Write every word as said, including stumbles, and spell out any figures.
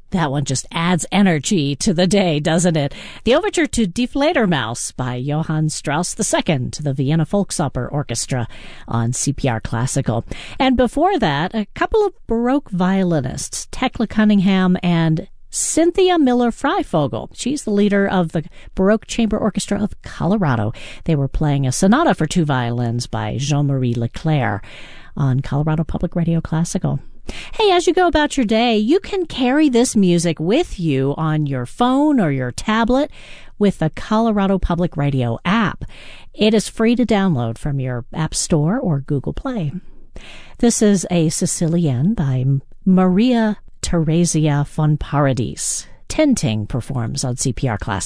That one just adds energy to the day, doesn't it? The overture to Die Fledermaus by Johann Strauss the Second to the Vienna Volksoper Orchestra on C P R Classical. And before that, a couple of Baroque violinists, Tekla Cunningham and Cynthia Miller-Freifogel. She's the leader of the Baroque Chamber Orchestra of Colorado. They were playing a sonata for two violins by Jean-Marie Leclerc on Colorado Public Radio Classical. Hey, as you go about your day, you can carry this music with you on your phone or your tablet with the Colorado Public Radio app. It is free to download from your App Store or Google Play. This is a Sicilienne by Maria Theresia von Paradis. Tenting performs on C P R Classic.